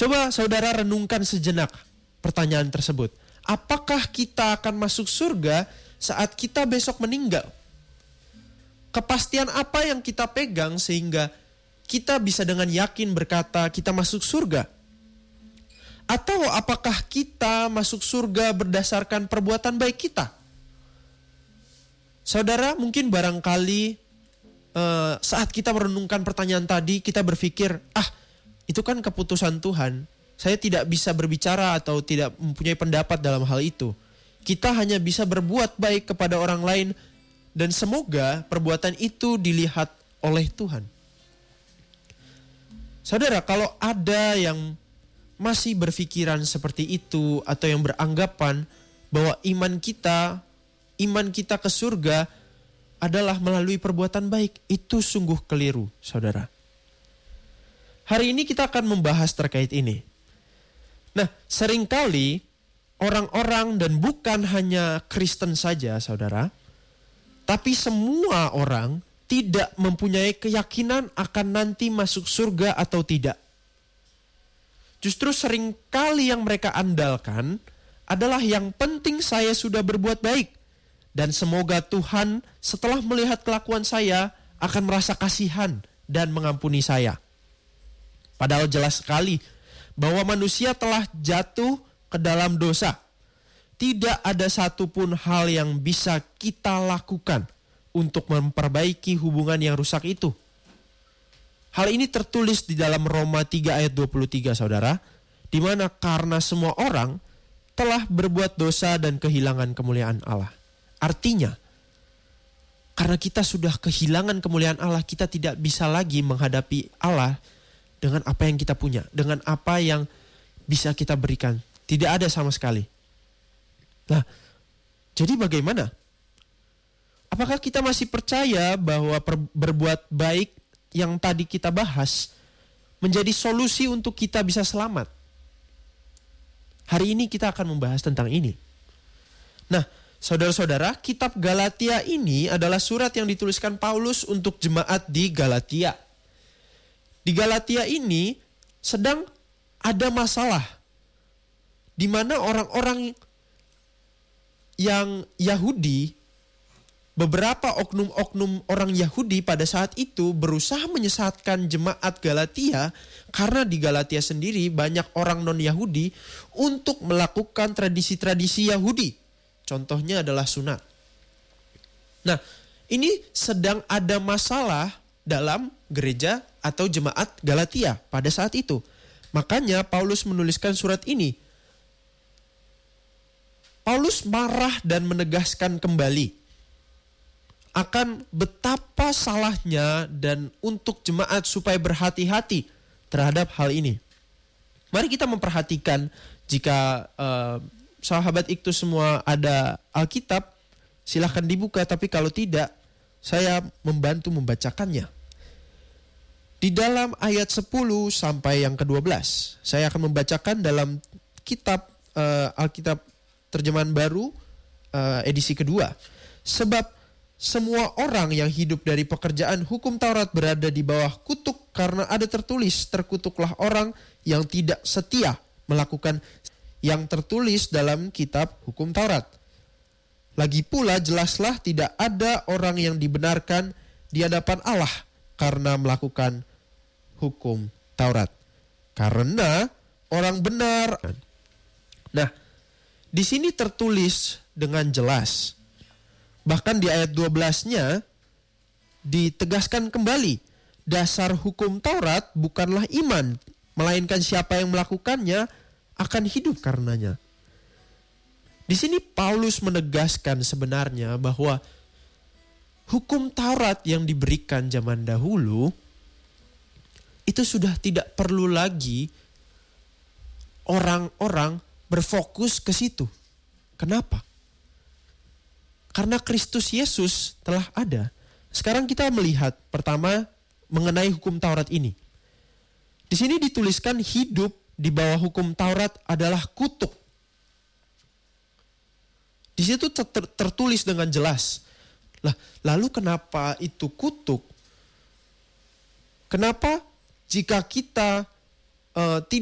Coba saudara renungkan sejenak pertanyaan tersebut. Apakah kita akan masuk surga saat kita besok meninggal? Kepastian apa yang kita pegang sehingga kita bisa dengan yakin berkata kita masuk surga? Atau apakah kita masuk surga berdasarkan perbuatan baik kita? Saudara, mungkin barangkali saat kita merenungkan pertanyaan tadi, kita berpikir, itu kan keputusan Tuhan. Saya tidak bisa berbicara atau tidak mempunyai pendapat dalam hal itu. Kita hanya bisa berbuat baik kepada orang lain dan semoga perbuatan itu dilihat oleh Tuhan. Saudara, kalau ada yang masih berpikiran seperti itu atau yang beranggapan bahwa iman kita ke surga adalah melalui perbuatan baik, itu sungguh keliru, saudara. Hari ini kita akan membahas terkait ini. Nah, seringkali orang-orang dan bukan hanya Kristen saja, saudara, tapi semua orang tidak mempunyai keyakinan akan nanti masuk surga atau tidak. Justru seringkali yang mereka andalkan adalah yang penting saya sudah berbuat baik. Dan semoga Tuhan setelah melihat kelakuan saya akan merasa kasihan dan mengampuni saya. Padahal jelas sekali bahwa manusia telah jatuh ke dalam dosa. Tidak ada satupun hal yang bisa kita lakukan untuk memperbaiki hubungan yang rusak itu. Hal ini tertulis di dalam Roma 3 ayat 23, saudara. Di mana karena semua orang telah berbuat dosa dan kehilangan kemuliaan Allah. Artinya, karena kita sudah kehilangan kemuliaan Allah, kita tidak bisa lagi menghadapi Allah dengan apa yang kita punya, dengan apa yang bisa kita berikan. Tidak ada sama sekali. Nah, jadi bagaimana? Apakah kita masih percaya bahwa berbuat baik yang tadi kita bahas menjadi solusi untuk kita bisa selamat? Hari ini kita akan membahas tentang ini. Nah, saudara-saudara, kitab Galatia ini adalah surat yang dituliskan Paulus untuk jemaat di Galatia. Di Galatia ini sedang ada masalah di mana orang-orang yang Yahudi, beberapa oknum-oknum orang Yahudi pada saat itu berusaha menyesatkan jemaat Galatia karena di Galatia sendiri banyak orang non-Yahudi untuk melakukan tradisi-tradisi Yahudi. Contohnya adalah sunat. Nah, ini sedang ada masalah dalam gereja atau jemaat Galatia pada saat itu. Makanya Paulus menuliskan surat ini. Paulus marah dan menegaskan kembali akan betapa salahnya dan untuk jemaat supaya berhati-hati terhadap hal ini. Mari kita memperhatikan jika sahabat Iktus semua ada Alkitab, silahkan dibuka, tapi kalau tidak, saya membantu membacakannya. Di dalam ayat 10 sampai yang ke-12, saya akan membacakan dalam kitab Alkitab Terjemahan Baru edisi kedua. Sebab semua orang yang hidup dari pekerjaan hukum Taurat berada di bawah kutuk karena ada tertulis, terkutuklah orang yang tidak setia melakukan yang tertulis dalam kitab hukum Taurat. Lagi pula jelaslah tidak ada orang yang dibenarkan di hadapan Allah karena melakukan hukum Taurat. Karena orang benar. Nah, di sini tertulis dengan jelas. Bahkan di ayat 12-nya ditegaskan kembali. Dasar hukum Taurat bukanlah iman, melainkan siapa yang melakukannya akan hidup karenanya. Di sini Paulus menegaskan sebenarnya bahwa hukum Taurat yang diberikan zaman dahulu itu sudah tidak perlu lagi orang-orang berfokus ke situ. Kenapa? Karena Kristus Yesus telah ada. Sekarang kita melihat pertama mengenai hukum Taurat ini. Di sini dituliskan hidup di bawah hukum Taurat adalah kutuk. Di situ tertulis dengan jelas. Lalu kenapa itu kutuk? Kenapa jika kita tidak